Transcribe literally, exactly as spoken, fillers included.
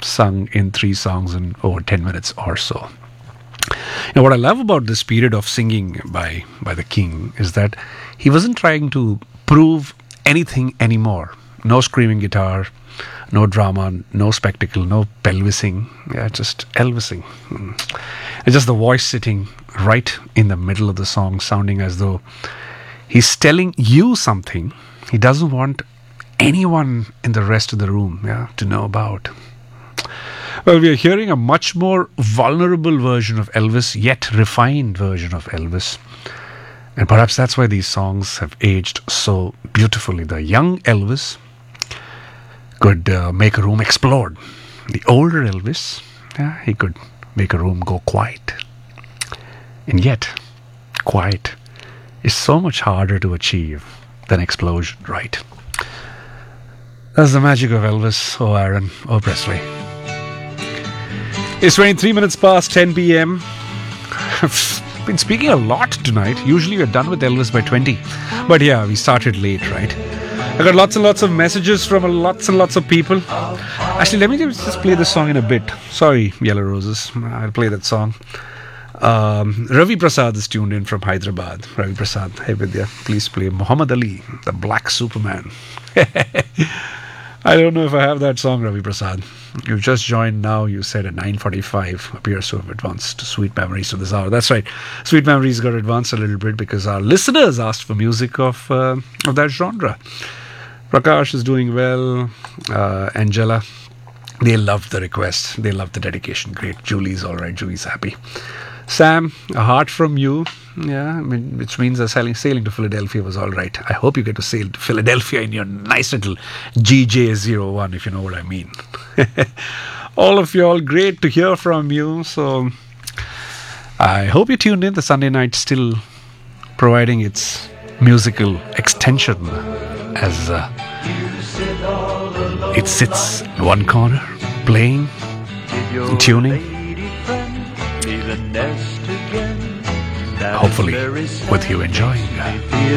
sung in three songs in over ten minutes or so. Now, what I love about this period of singing by, by the king is that he wasn't trying to prove anything anymore. No screaming guitar, no drama, no spectacle, no pelvising. Yeah, just Elvising. Mm. It's just the voice sitting right in the middle of the song, sounding as though he's telling you something he doesn't want anyone in the rest of the room, yeah, to know about. Well, we are hearing a much more vulnerable version of Elvis, yet refined version of Elvis. And perhaps that's why these songs have aged so beautifully. The young Elvis could uh, make a room explode. The older Elvis, yeah, he could make a room go quiet. And yet, quiet is so much harder to achieve than explosion, right? That's the magic of Elvis, oh Aaron, oh Presley. It's twenty-three minutes past ten p.m. I've been speaking a lot tonight. Usually we're done with Elvis by twenty. But yeah, we started late, right? I got lots and lots of messages from lots and lots of people. Actually, let me just play this song in a bit. Sorry, Yellow Roses. I'll play that song. Um, Ravi Prasad is tuned in from Hyderabad. Ravi Prasad, hey Vidya, please play Muhammad Ali, the Black Superman. I don't know if I have that song, Ravi Prasad. You've just joined now. You said at nine forty-five appears to have advanced to Sweet Memories to this hour. That's right. Sweet Memories got advanced a little bit because our listeners asked for music of uh, of that genre. Prakash is doing well. Uh, Angela, they loved the request. They loved the dedication. Great. Julie's all right. Julie's happy. Sam, a heart from you. Yeah, I mean, which means that sailing, sailing to Philadelphia was all right. I hope you get to sail to Philadelphia in your nice little G J zero one, if you know what I mean. All of you all, great to hear from you. So I hope you tuned in. The Sunday night still providing its musical extension as uh, it sits in one corner, playing, tuning. Hopefully with you enjoying.